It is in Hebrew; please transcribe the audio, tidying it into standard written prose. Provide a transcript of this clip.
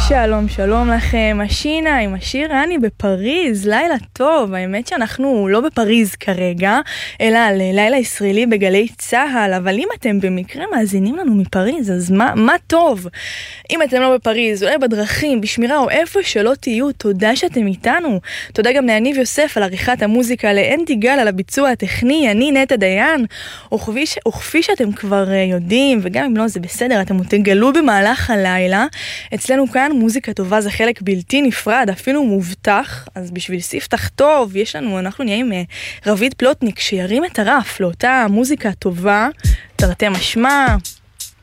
שלום, שלום לכם, השינה עם השיר אני בפריז, לילה טוב. האמת שאנחנו לא בפריז כרגע, אלא לילה ישראלי בגלי צהל, אבל אם אתם במקרה מאזינים לנו מפריז, אז מה טוב. אם אתם לא בפריז, אולי בדרכים, בשמירה או איפה שלא תהיו, תודה שאתם איתנו. תודה גם להניב יוסף על עריכת המוזיקה, לאנדי גל על הביצוע הטכני, אני נטע דיין, וכפי שאתם כבר יודעים, וגם אם לא זה בסדר, אתם תגלו במהלך הלילה, אצלנו כאן מוזיקה טובה זה חלק בלתי נפרד, אפילו מובטח. אז בשביל ספתח טוב, אנחנו נהיה עם רביד פלוטניק שירים את הרף לאותה מוזיקה טובה, תרתי משמע.